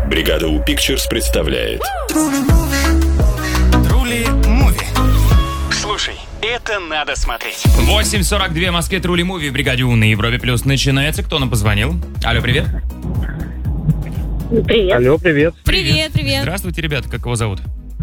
Бригада У Pictures представляет Трули Муви. Слушай, это надо смотреть. 8:42 в Москве, Трули Муви в бригаде У на Европе Плюс начинается. Кто нам позвонил? Алло, привет. Привет. Алло, привет. Привет. Здравствуйте, ребята, как его зовут?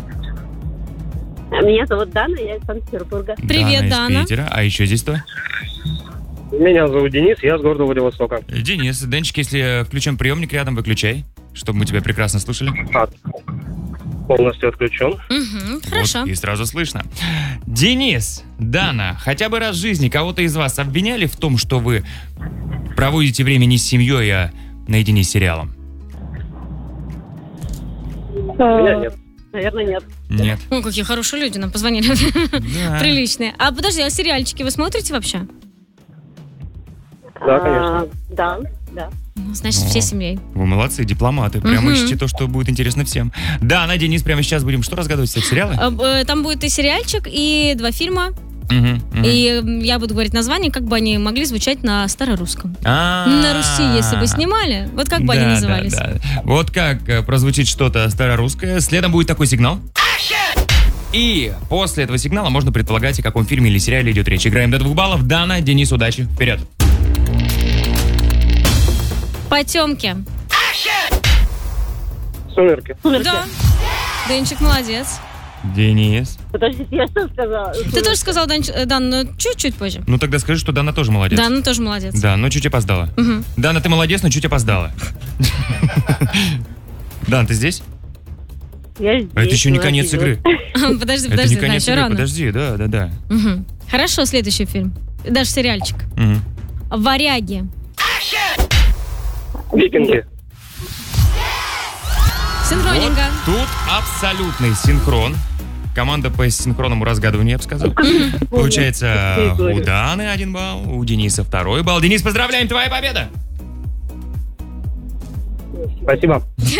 Меня зовут Дана, я из Санкт-Петербурга. Привет, Дана. Дана. Из Питера. А еще здесь кто? Меня зовут Денис, я с города Владивостока. Денис. Денчик, если включен приемник рядом, выключай, чтобы мы тебя прекрасно слышали. Полностью отключен. Хорошо. Вот, и сразу слышно. Денис, Дана, хотя бы раз в жизни кого-то из вас обвиняли в том, что вы проводите время не с семьей, а наедине с сериалом? Меня нет. Наверное, нет. Нет. О, какие хорошие люди нам позвонили. Да. Приличные. А подожди, а сериальчики вы смотрите вообще? Да, конечно. Да. Ну, значит, всей семьей. Вы молодцы, дипломаты. Прямо ищите то, что будет интересно всем. Дана, Денис, прямо сейчас будем что разгадывать, кстати, сериалы? Там будет и сериальчик, и 2 фильма. Мгм. И я буду говорить названия, как бы они могли звучать на старорусском. А-а-а. На Руси, если бы снимали, вот как бы они назывались. Да. Вот как прозвучит что-то старорусское. Следом будет такой сигнал. И после этого сигнала можно предполагать, о каком фильме или сериале идет речь. Играем до 2 баллов. Дана, Денис, удачи. Вперед. Потемки. Сумерки. Да. Денчик молодец. Денис. Подождите, я что сказала? Ты тоже сказал, Дан, но чуть-чуть позже. Ну тогда скажи, что Дана тоже молодец. Да, ну тоже молодец. Да, но чуть опоздала. Мгм. Дана, ты молодец, но чуть опоздала. Дан, ты здесь? Я здесь. А это еще не конец игры. Подожди, Это не да, конец еще игры, рано. подожди, да. Мгм. Хорошо, следующий фильм. Даже сериальчик. Мгм. «Варяги». Викинги. Синхронинга. Тут абсолютный синхрон. Команда по синхронному разгадыванию, я бы сказал. Получается, у Даны 1 балл, у Дениса 2 балл. Денис, поздравляем, твоя победа! Спасибо.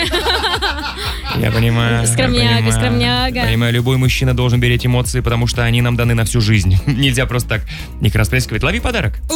Я понимаю. Скромняга. Понимаю, любой мужчина должен беречь эмоции, потому что они нам даны на всю жизнь. Нельзя просто так их расплескивать. Лови подарок.